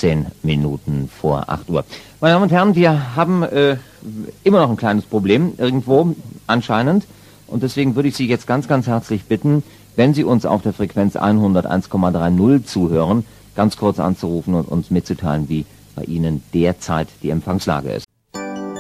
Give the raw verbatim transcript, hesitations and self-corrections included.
fünfzehn Minuten vor acht Uhr. Meine Damen und Herren, wir haben äh, immer noch ein kleines Problem, irgendwo anscheinend. Und deswegen würde ich Sie jetzt ganz, ganz herzlich bitten, wenn Sie uns auf der Frequenz hunderteins Komma dreißig zuhören, ganz kurz anzurufen und uns mitzuteilen, wie bei Ihnen derzeit die Empfangslage ist.